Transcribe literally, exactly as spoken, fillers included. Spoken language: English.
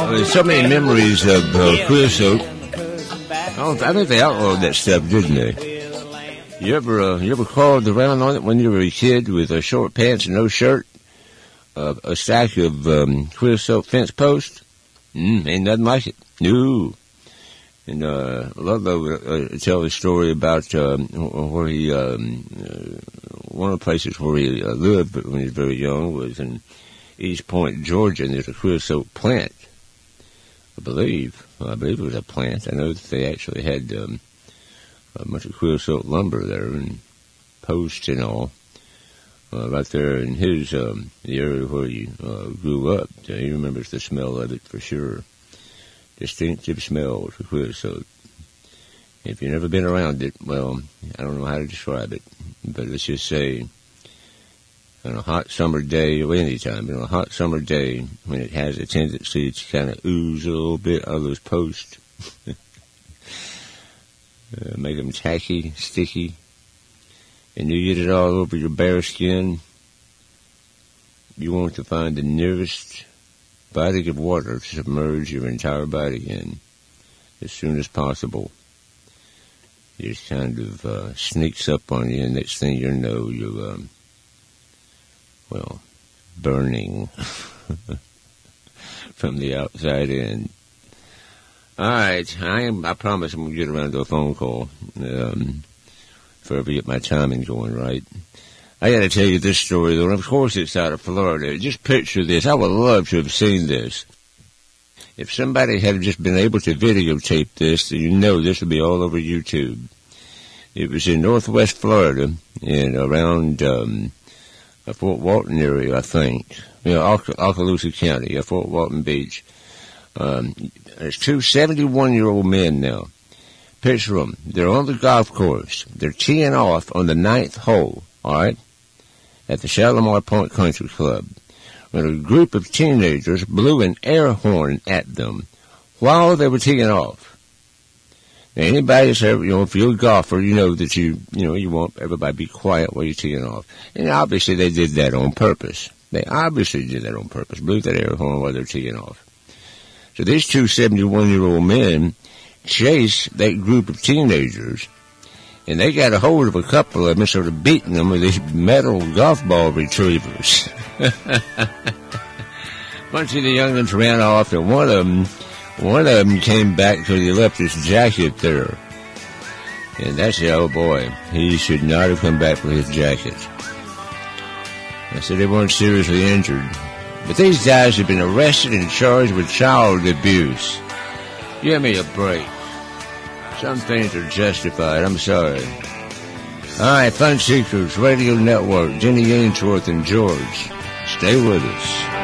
there's so many memories of uh, creosote. Oh, I think they outlawed that stuff, didn't they? You ever, uh, you ever crawled around on it when you were a kid with uh, short pants and no shirt? Uh, a stack of um, creosote fence posts? Mm, ain't nothing like it. No. And uh, Ludlow would uh, tell a story about um, where he, um, uh, one of the places where he uh, lived when he was very young was in East Point, Georgia, and there's a creosote plant, I believe. Well, I believe it was a plant. I know that they actually had um, a bunch of creosote lumber there and posts and all uh, right there in his um, the area where he uh, grew up. So he remembers the smell of it for sure. Distinctive smell of creosote. If you've never been around it, well, I don't know how to describe it, but let's just say on a hot summer day, or any time, you know, a hot summer day when it has a tendency to kind of ooze a little bit out of those posts, uh, make them tacky, sticky, and you get it all over your bare skin, you want to find the nearest body of water to submerge your entire body in as soon as possible. It just kind of uh, sneaks up on you, and next thing you know, you're, um, well, burning from the outside in. All right, I am. I promise I'm going to get around to a phone call um, if I ever get my timing going right. I got to tell you this story, though, and of course it's out of Florida. Just picture this. I would love to have seen this. If somebody had just been able to videotape this, you know this would be all over YouTube. It was in northwest Florida, and around um, the Fort Walton area, I think. You know, Oc- Okaloosa County, uh, Fort Walton Beach. Um, there's two seventy-one-year-old men now. Picture them. They're on the golf course. They're teeing off on the ninth hole, all right, at the Shalimar Point Country Club, when a group of teenagers blew an air horn at them while they were teeing off. Now, anybody that's ever, you know, if you're a golfer, you know that you, you know, you want everybody to be quiet while you're teeing off. And obviously they did that on purpose. They obviously did that on purpose, blew that air horn while they're teeing off. So these two seventy-one-year-old men chase that group of teenagers, and they got a hold of a couple of them and started beating them with these metal golf ball retrievers. Bunch of the young'uns ran off, and one of them, one of them came back because he left his jacket there. And that's the old boy. He should not have come back with his jacket. I said they weren't seriously injured. But these guys have been arrested and charged with child abuse. Give me a break. Some things are justified. I'm sorry. All right, Fun Seekers Radio Network, Jenny Ainsworth and George. Stay with us.